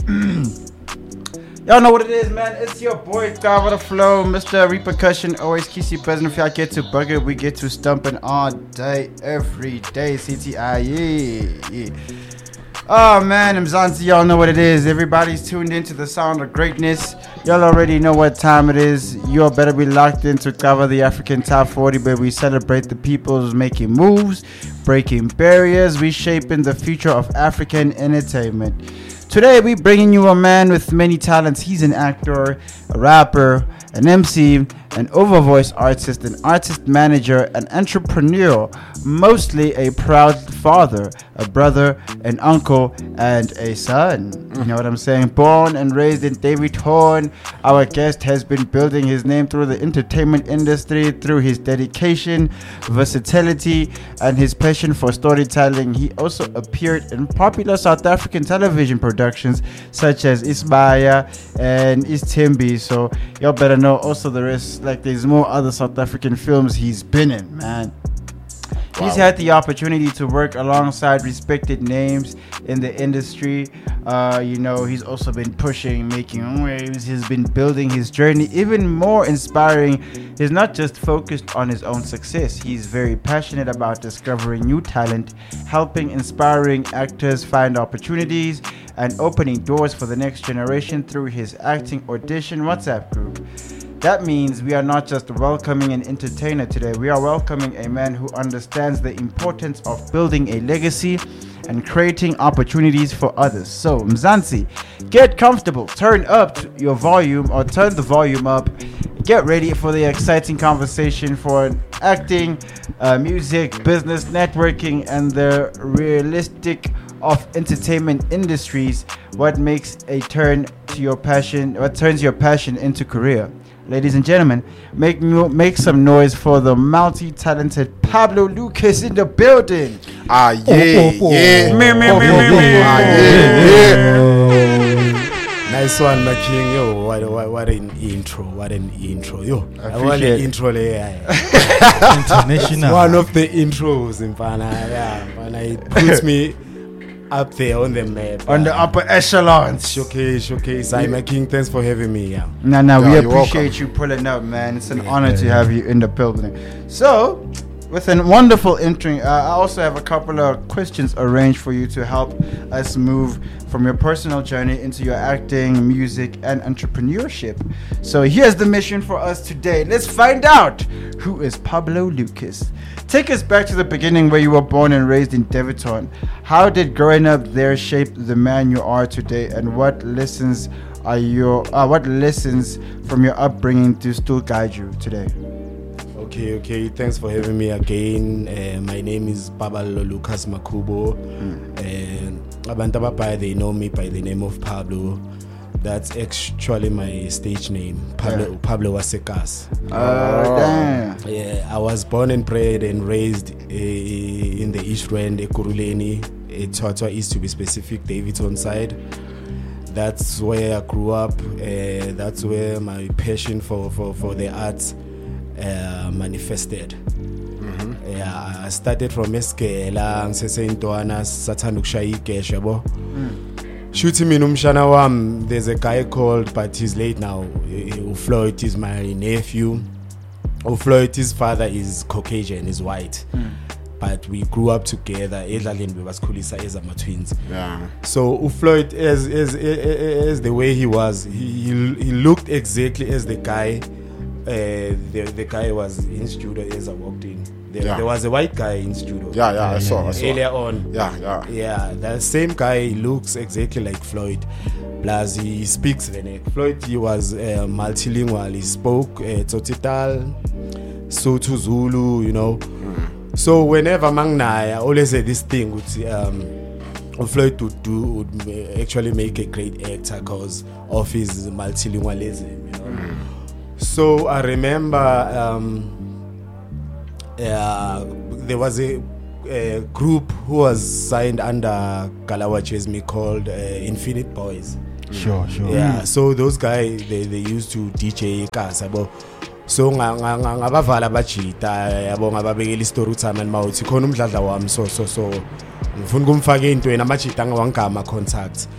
Y'all know what it is, man. It's your boy, Gava the Flow, Mr. Repercussion. Always kissy buzzing. If y'all get to bugger, we get to stumping all day, every day. CTI, yeah. Oh, man, Mzansi, y'all know what it is. Everybody's tuned into the sound of greatness. Y'all already know what time it is. Y'all better be locked in to cover the African Top 40, where we celebrate the peoples making moves, breaking barriers, reshaping the future of African entertainment. Today, we bringing you a man with many talents. He's an actor, a rapper, an MC, an overvoice artist, an artist manager, an entrepreneur, mostly a proud father, a brother, an uncle, and a son. You know what I'm saying? Born and raised in Daveyton, our guest has been building his name through the entertainment industry through his dedication, versatility, and his passion for storytelling. He also appeared in popular South African television productions such as Isbaya and Istimbi. So y'all better know also the rest. Like there's more other South African films he's been in, man. Wow. He's had the opportunity to work alongside respected names in the industry. He's also been pushing, making waves. He's been building his journey even more inspiring. He's not just focused on his own success. He's very passionate about discovering new talent, helping inspiring actors find opportunities, and opening doors for the next generation through his acting audition WhatsApp group. That means we are not just welcoming an entertainer today, we are welcoming a man who understands the importance of building a legacy and creating opportunities for others. So, Mzansi, get comfortable, turn the volume up, get ready for the exciting conversation for acting, music, business, networking, and the realistic of entertainment industries. What turns your passion into career? Ladies and gentlemen, make some noise for the multi-talented Pablo Lucas in the building. Nice one, my king. Yo, what an intro. Yo, I want an intro there. International. One of the intros in Pana. Yeah, it puts me up there on the map, on the upper echelons. Showcase. My king, thanks for having me. Yeah. We appreciate you pulling up, man. It's an honor to have you in the building. So, with a wonderful entry, I also have a couple of questions arranged for you to help us move from your personal journey into your acting, music, and entrepreneurship. So here's the mission for us today. Let's find out who is Pablo Lucas. Take us back to the beginning where you were born and raised in Daveyton. How did growing up there shape the man you are today, and what lessons from your upbringing do still guide you today? Okay. Thanks for having me again. My name is Pablo Lucas Makubo. Abantu ababhaya, they know me by the name of Pablo. That's actually my stage name, Pablo Wasekas. Damn. Yeah, I was born and bred and raised in the East Rand, Ekurhuleni, Tshwatshwa East to be specific, Daveyton side. That's where I grew up. That's where my passion for the arts manifested. Yeah, I started from Eskela, ngiseseyintwana sathanda ukushaya igesh yabo. Shuthi mina umshana wami, there's a guy called, but he's late now. Floyd is my nephew. Floyd, his father is Caucasian, is white. But we grew up together. Edlaleni bebasikhulisa as twins. Yeah. So Floyd, as the way he was, he looked exactly as the guy. The guy was in studio as I walked in. There was a white guy in studio. Yeah, I saw. Earlier on. Yeah. The same guy looks exactly like Floyd. Plus, he speaks Venek. Floyd, he was multilingual. He spoke Tsotsitaal, Sotho, Zulu, you know. So whenever Mangnai, I always say this thing with Floyd would actually make a great actor because of his multilingualism, you know. So I remember there was a group who was signed under Galawa Chesmi called Infinite Boys. Sure. Yeah, so those guys, they used to DJ Kasabo. So ngabavala bajita yabo ngababekela istory time and mawuthi khona umdladla wami so ngifuna ukumfaka into yena amajita ngawangama contacts.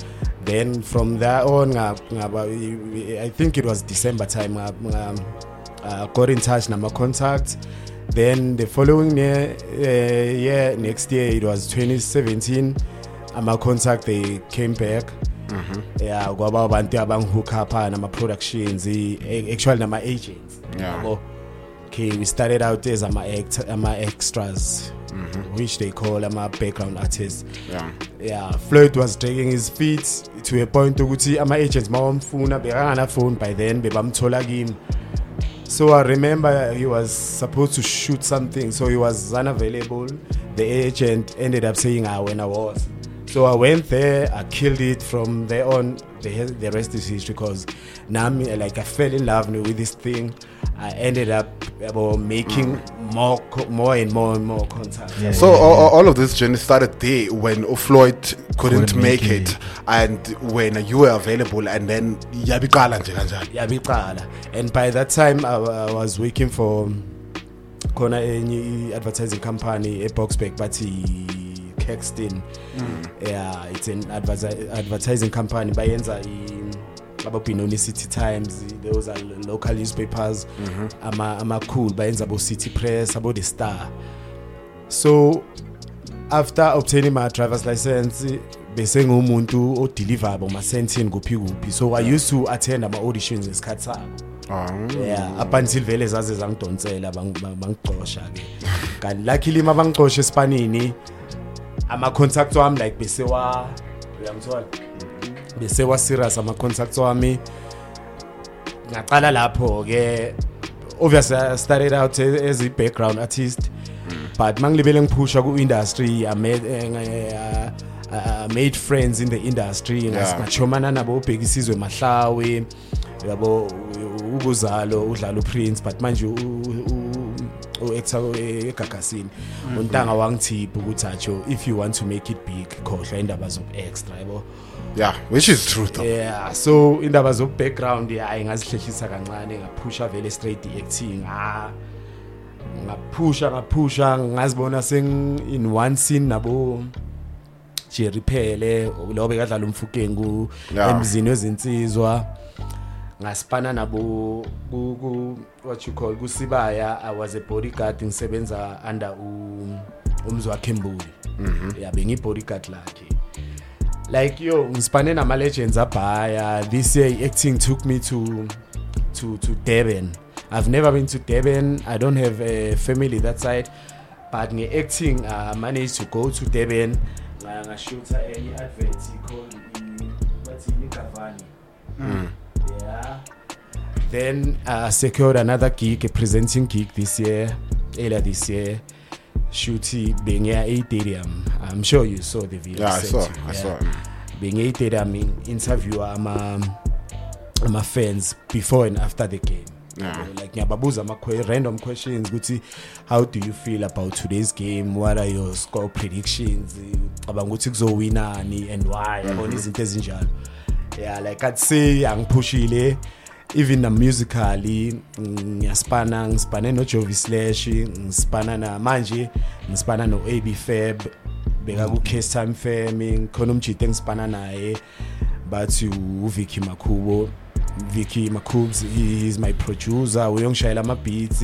Then from there on, I think it was December time, got in touch, my contact. Then the following year, next year, it was 2017, my contact, they came back. Yeah, kwaba abantu abanghook up nama productions, actually nama agents. Yeah. Okay, we started out as extras, which they call background artists. Yeah, Floyd was dragging his feet to a point ukuthi ama agents mawamfuna bekangana phone by then bebamthola kimi. So I remember he was supposed to shoot something, so he was unavailable. The agent ended up saying when I was. So I went there, I killed it. From there on, the rest is history. Because now, I fell in love with this thing. I ended up making more and more contact. Yeah. So all of this journey started there when Floyd couldn't make it, and when you were available, and then yabikala. And by that time, I was working for any advertising company, a Boxback, but Kexton. Yeah, it's an advertising company. Bayenza Abapinoni City Times. Those are local newspapers. I'm cool. Bayenza about City Press, about the Star. So after obtaining my driver's license, beseng umuntu o deliver abo ma sentini kuphi. So I used to attend my auditions esikhatsa. Yeah, up until vele zaze zangidonsela bangixosha ke. Kanti luckily mabangixosha esipanini ama contacts wami like besewa serious ama contacts wami ngaqala lapho ke. Obviously I started out as a background artist, but mangilibele ngipusha ku industry. I made friends in the industry. Ngachomana nabo ubhekisizwe Mahlawe yabo ukuzalo udlala uPrince, but manje actor eGagasini untanga wangithipha ukuthi ajo if you want to make it big khohlwa indaba zob extra yabo. Yeah, which is true though. Yeah, so indaba zob background ayingazihlehlisa kancane ngaphusha vele straight acting. Ngaphusha ngazibona seng in one scene nabo Jerry Phele lo bekadlala umfukengu emzini wezinsizwa. Ngaspana nabo what you call kusibaya. I was a bodyguard ngisebenza under umzwakhe Mbuli. Yeah, bengi bodyguard lakhe. Like ngispane nama legends abaya. This year acting took me to Durban. I've never been to Durban. I don't have a family that side, but nge acting I managed to go to Durban. I shoot any advert called Nikavani. Yeah. Then I secured another gig, a presenting gig earlier this year. Shooting being a stadium. I'm sure you saw the video. Yeah, I saw. Being a stadium interviewer, my fans before and after the game. Yeah. Like nyababuza random questions. How do you feel about today's game? What are your score predictions? Abanguthi kuzowina ani and why? Izinto ezinjalo. Yeah, like I'd say angipushile even musically ngispana no Jovi Slash, ngispana na manje ngispana no AB Fab beka ku Case Time Fame khona umjite ngispana naye but uVicky Makhubo. Vicky Makubs, he is my producer. Uyongishayela ama beats.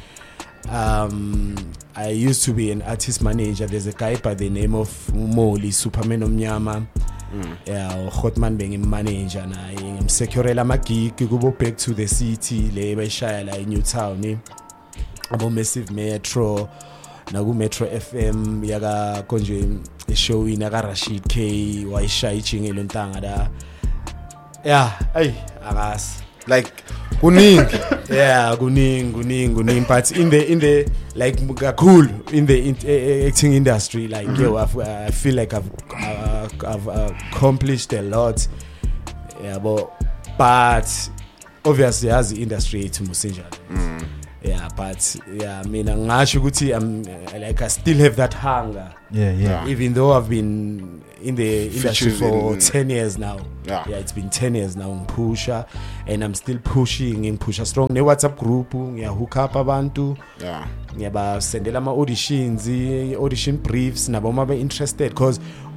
I used to be an artist manager. There's a guy by the name of Moli Superman Omnyama. Yeah, Hotman being a manager na ngimsecurela ama gig kubo back to the city le bayishayela in Newtown. Abo Massive Metro na ku Metro FM yaka konje show ina ka Rashid K wayishaya ichingelo ntanga da. Yeah, hey, agas. Like kuning. Yeah, kuning. But in the like cool in the acting industry, like I feel like I've accomplished a lot. Yeah, but obviously as the industry to Musinja. Yeah, but yeah, I mean, I still have that hunger. Yeah. Even though I've been in the industry for 10 years now. Yeah, it's been 10 years now in Pusha, and I'm still pushing in Pusha Strong. Ne WhatsApp group, hook up abantu. Yeah. Sendela ma auditions, audition briefs, nabo mabe interested. Cause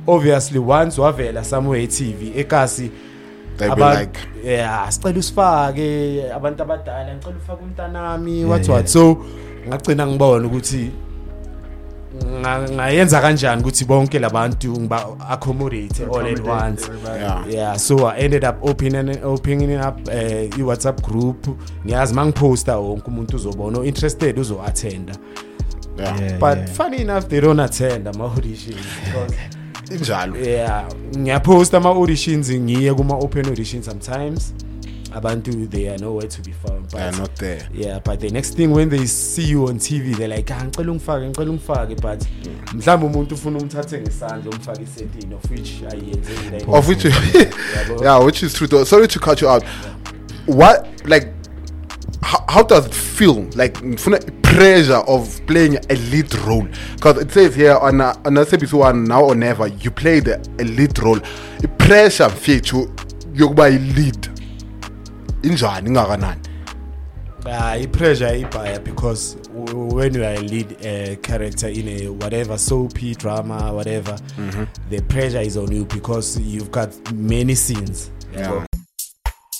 obviously once wavela somewhere TV ekasi They be like, yeah, sicela usifake abantu abadala ngicela ufake umntanami what so ngagcina ngibona ukuthi ngayenza kanjani ukuthi bonke labantu ngiba accommodate all at once. Yeah, so I ended up opening up a WhatsApp group. Ngiyazi mangiposta wonke umuntu uzobona interested uzo attend. But funny enough they don't attend ama auditions because injalo. Yeah, ngiyaposta ama auditions ngiye kuma open auditions sometimes. Abantu they are nowhere to be found, but they are not there. Yeah, but the next thing when they see you on TV they're like ngicela ungifake but mhlawumbe umuntu ufuna umthathe ngesandla umfake isetini of which ayenze of which yeah, which is true though. Sorry to cut you out. What, like, how does it feel like pressure of playing a lead role? Because it says here on episode 1 Now or Never you played a lead role. Pressure feature yokuba lead injani ngakanani? Pressure ibaya because when you are a lead character in a whatever soapy drama whatever, the pressure is on you because you've got many scenes. Yeah.